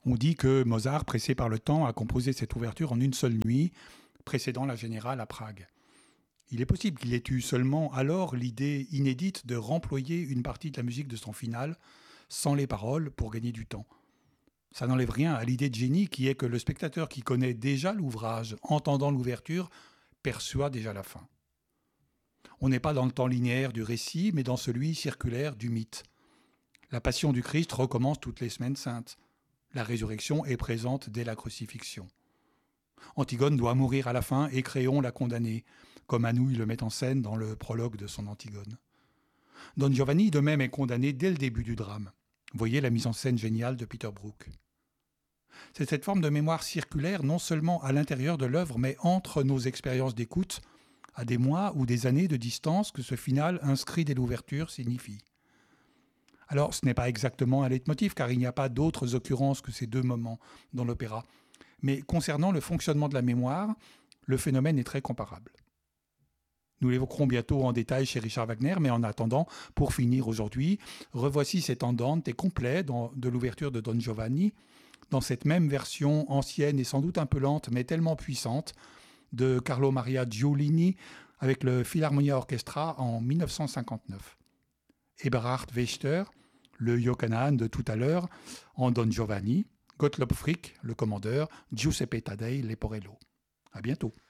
On dit que Mozart, pressé par le temps, a composé cette ouverture en une seule nuit, précédant la Générale à Prague. Il est possible qu'il ait eu seulement alors l'idée inédite de remployer une partie de la musique de son finale sans les paroles pour gagner du temps. Ça n'enlève rien à l'idée de génie qui est que le spectateur qui connaît déjà l'ouvrage, entendant l'ouverture, perçoit déjà la fin. On n'est pas dans le temps linéaire du récit, mais dans celui circulaire du mythe. La passion du Christ recommence toutes les semaines saintes. La résurrection est présente dès la crucifixion. Antigone doit mourir à la fin et Créon l'a condamnée, comme Anouilh le met en scène dans le prologue de son Antigone. Don Giovanni, de même, est condamné dès le début du drame. Voyez la mise en scène géniale de Peter Brook. C'est cette forme de mémoire circulaire non seulement à l'intérieur de l'œuvre, mais entre nos expériences d'écoute, à des mois ou des années de distance que ce final inscrit dès l'ouverture signifie. Alors, ce n'est pas exactement un leitmotiv, car il n'y a pas d'autres occurrences que ces deux moments dans l'opéra. Mais concernant le fonctionnement de la mémoire, le phénomène est très comparable. Nous l'évoquerons bientôt en détail chez Richard Wagner, mais en attendant, pour finir aujourd'hui, revoici cet andante complet de l'ouverture de Don Giovanni, dans cette même version ancienne et sans doute un peu lente, mais tellement puissante, de Carlo Maria Giulini avec le Philharmonia Orchestra en 1959. Eberhard Wächter, le Iocanaan de tout à l'heure, en Don Giovanni, Gottlob Frick, le commandeur, Giuseppe Taddei, Leporello. À bientôt.